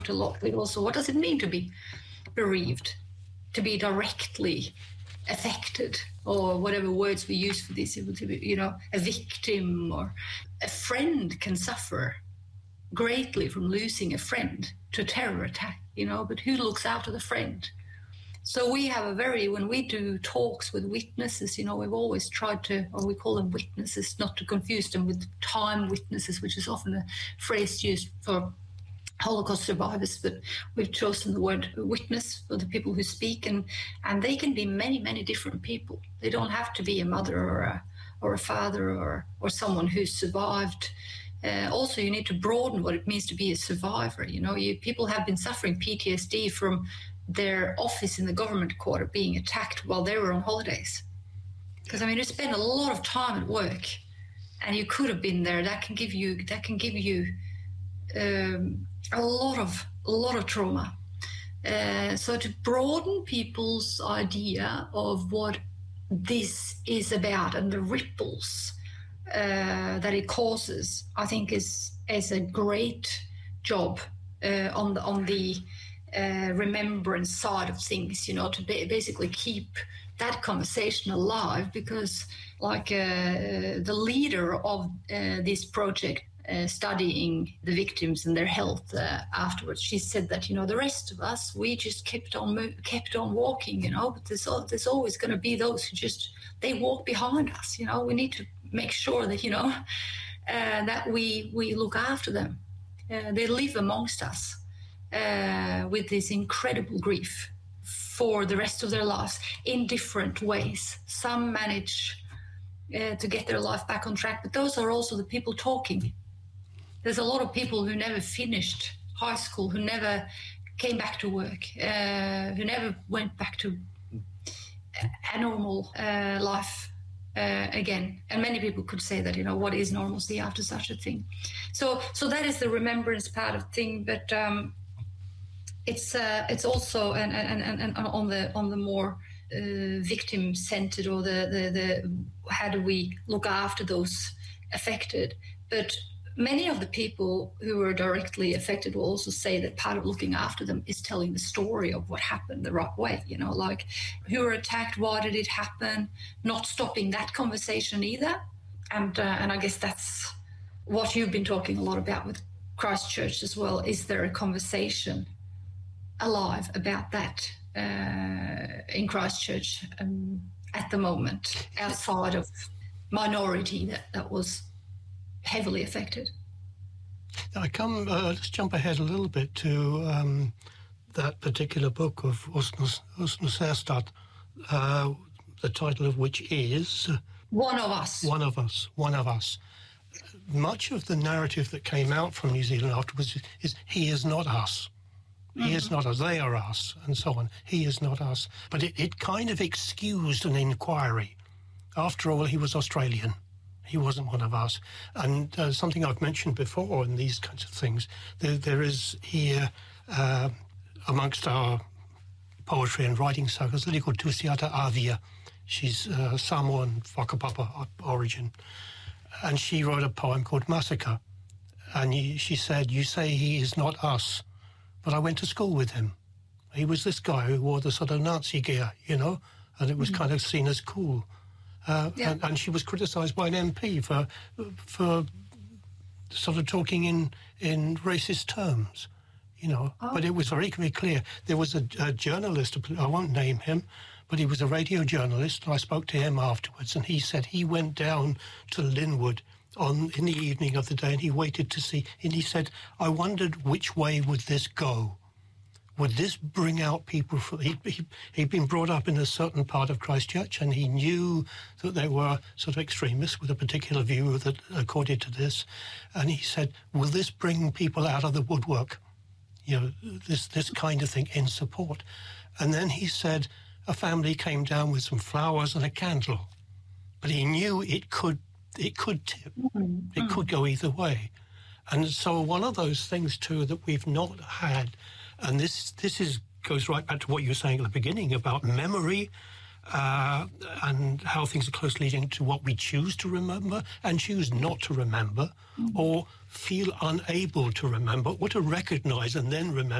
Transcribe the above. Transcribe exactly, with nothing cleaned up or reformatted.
a lot with also what does it mean to be bereaved, to be directly affected, or whatever words we use for this, to be, you know, a victim, or a friend can suffer greatly from losing a friend to a terror attack, you know, but who looks after the friend? So we have a very, when we do talks with witnesses, you know, we've always tried to, or we call them witnesses, not to confuse them with time witnesses, which is often a phrase used for Holocaust survivors, but we've chosen the word witness for the people who speak, and, and they can be many, many different people. They don't have to be a mother or a, or a father or, or someone who's survived. Uh, also, you need to broaden what it means to be a survivor. You know, you, people have been suffering P T S D from their office in the government quarter being attacked while they were on holidays. Because, I mean, you spend a lot of time at work, and you could have been there. That can give you, that can give you um, a lot of, a lot of trauma. Uh, so to broaden people's idea of what this is about and the ripples uh, that it causes, I think is is a great job uh, on the on the uh, remembrance side of things. You know, to ba- basically keep that conversation alive, because like uh, the leader of uh, this project, Uh, studying the victims and their health uh, afterwards, she said that, you know, the rest of us, we just kept on mo- kept on walking, you know, but there's, there's always going to be those who just, they walk behind us, you know. We need to make sure that, you know, uh, that we, we look after them. Uh, they live amongst us uh, with this incredible grief for the rest of their lives in different ways. Some manage uh, to get their life back on track, but those are also the people talking. There's a lot of people who never finished high school, who never came back to work, uh, who never went back to a normal uh, life uh, again. And many people could say that, you know, what is normalcy after such a thing? So, so that is the remembrance part of thing. But um, it's uh, it's also and and, and and on the on the more uh, victim-centered, or the, the the how do we look after those affected? But many of the people who were directly affected will also say that part of looking after them is telling the story of what happened the right way, you know, like who were attacked, why did it happen, not stopping that conversation either. And uh, and I guess that's what you've been talking a lot about with Christchurch as well. Is there a conversation alive about that uh, in Christchurch um, at the moment, outside of minority that, that was heavily affected? I come, uh, let's jump ahead a little bit to um, that particular book of Åsne Særstad, uh, the title of which is... One of Us. One of Us, One of Us. Much of the narrative that came out from New Zealand afterwards is, is he is not us. He mm-hmm. is not us, they are us, and so on. He is not us. But it, it kind of excused an inquiry. After all, he was Australian. He wasn't one of us. And uh, something I've mentioned before in these kinds of things, there, there is here, uh, amongst our poetry and writing circles, a lady called Tusiata Avia. She's uh, Samoan Whakapapa origin. And she wrote a poem called Massacre. And he, she said, you say he is not us, but I went to school with him. He was this guy who wore the sort of Nazi gear, you know, and it was mm-hmm. kind of seen as cool. Uh, yeah. and, and she was criticised by an M P for for sort of talking in, in racist terms, you know. Oh. But it was very, very clear. There was a, a journalist, I won't name him, but he was a radio journalist, and I spoke to him afterwards, and he said he went down to Linwood on in the evening of the day, and he waited to see, and he said, I wondered which way would this go. Would this bring out people from... He, he, he'd been brought up in a certain part of Christchurch, and he knew that there were sort of extremists with a particular view that accorded to this. And he said, will this bring people out of the woodwork? You know, this, this kind of thing in support. And then he said a family came down with some flowers and a candle. But he knew it could, it could tip. Mm-hmm. It could go either way. And so one of those things, too, that we've not had... And this this is goes right back to what you were saying at the beginning about memory uh, and how things are closely linked to what we choose to remember and choose not to remember, mm. or feel unable to remember, or to recognize and then remember.